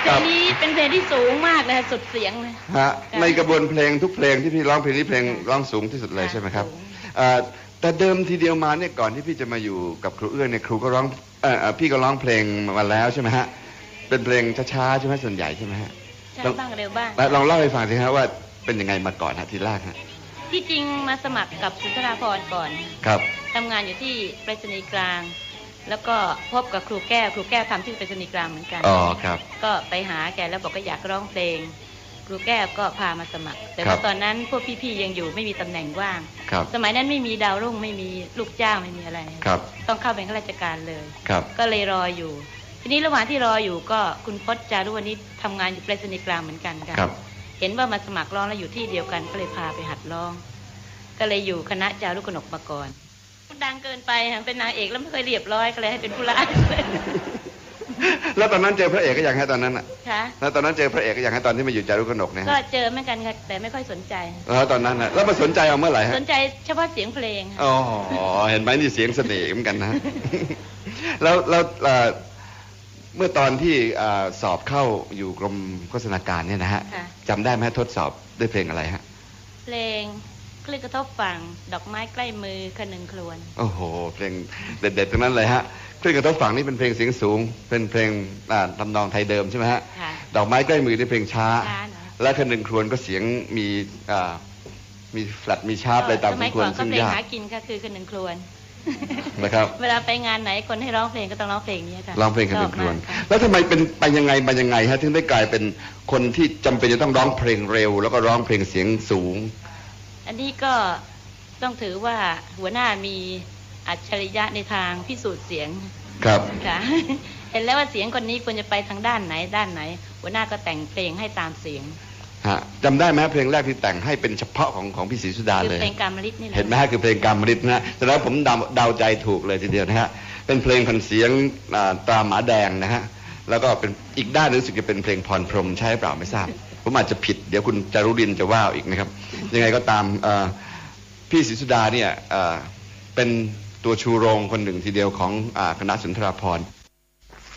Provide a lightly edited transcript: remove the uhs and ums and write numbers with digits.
ลงนี้เป็นเพลงที่สูงมากเลยสุดเสียงเลยฮะในกระบวนเพลงทุกเพลงที่พี่ร้องเพลงนี้เพลงร้องสูงที่สุดเลยใช่ไหมครับแต่เดิมทีเดียวมาเนี่ยก่อนที่พี่จะมาอยู่กับครูเอื้อเนี่ยครูก็ร้องพี่ก็ร้องเพลงมาแล้วใช่ไหมฮะเป็นเพลงช้าๆใช่ไหมส่วนใหญ่ใช่ไหมฮะช้าบ้างเร็วบ้างลองเล่าให้ฟังสิฮะว่าเป็นยังไงมาก่อนฮะทีแรกฮะที่จริงมาสมัครกับสุนทราภรณ์ก่อนครับทำงานอยู่ที่ไปรษณีย์กลางแล้วก็พบกับครูแก้วทำที่ไปรษณีย์กลางเหมือนกันอ๋อครับก็ไปหาแกแล้วบอกก็อยากร้องเพลงครูแก้วก็พามาสมัครแต่ว่าตอนนั้นพวกพี่ๆยังอยู่ไม่มีตำแหน่งว่างสมัยนั้นไม่มีดาวรุ่งไม่มีลูกจ้างไม่มีอะไรต้องเข้าเป็นข้าราชการเลยก็เลยรออยู่ทีนี้ระหว่างที่รออยู่ก็คุณพจน์จารุวณิชทำงานอยู่ไปรษณีย์กลางเหมือนกันค่ะเห็นว่ามาสมัครร้องแล้วอยู่ที่เดียวกันก็เลยพาไปหัดร้องก็เลยอยู่คณะจารุกนกมาก่อนดังเกินไปเป็นนางเอกแล้วไม่เคยเรียบร้อยก็เลยให้เป็นผู้ร้ายแล้วตอนนั้นเจอพระเอกก็อย่างให้ตอนนั้นอ่ะค่ะแล้วตอนนั้นเจอพระเอกก็อย่างให้ตอนที่มาอยู่จารุกนกเนี่ยก็เจอเหมือนกันค่ะแต่ไม่ค่อยสนใจแล้วตอนนั้นแล้วมาสนใจเอาเมื่อไหร่ฮะสนใจเฉพาะเสียงเพลงอ๋อเห็นไหมนี่เสียงเสน่ห์เหมือนกันนะแล้วเมื่อตอนที่สอบเข้าอยู่กรมโฆษณาการเนี่ยนะฮะจำได้ไหมทดสอบด้วยเพลงอะไรฮะเพลงคลื่นกระทบฝั่งดอกไม้ใกล้มือคนึงครวญโอ้โหเพลงเด็ดๆทั้งนั้นเลยฮะคลื่นกระทบฝั่งนี่เป็นเพลงเสียงสูงเป็นเพลงทำนองไทยเดิมใช่ไหมฮะดอกไม้ใกล้มือนี่เพลงช้าและคนึงครวญก็เสียงมีแฟลตมีชาร์ปอะไรตามสมควรซึ่งยากหากินก็คือคนึงครวญนะครับเวลาไปงานไหนคนให้ร้องเพลงก็ต้องร้องเพลงนี้ค่ะร้องเพลงคนึงครวญแล้วทำไมเป็นไปยังไงฮะถึงได้กลายเป็นคนที่จำเป็นจะต้องร้องเพลงเร็วแล้วก็ร้องเพลงเสียงสูงอันนี้ก็ต้องถือว่าหัวหน้ามีอัจฉริยะในทางพิสูจน์เสียงครับค่ะเห็นแล้วว่าเสียงคนนี้ควรจะไปทางด้านไหนหัวหน้าก็แต่งเพลงให้ตามเสียงฮะจำได้ไหมเพลงแรกที่แต่งให้เป็นเฉพาะของพี่ศรีสุดาเลยคือเพลงกามฤทธิ์นี่แหละเห็นไหมฮะคือเพลงกามฤทธิ์นะแต่แล้วผมเดาใจถูกเลยทีเดียวนะฮะเป็นเพลงพันเสียงตราหมาแดงนะฮะแล้วก็เป็นอีกด้านรู้สึกจะเป็นเพลงพรพรหมใช่เปล่าไม่ทราบผมอาจจะผิดเดี๋ยวคุณจารุดินจะว่าอีกนะครับยังไงก็ตามพี่ศรีสุดาเนี่ยเป็นตัวชูโรงคนหนึ่งทีเดียวของคณะสุนทราภรณ์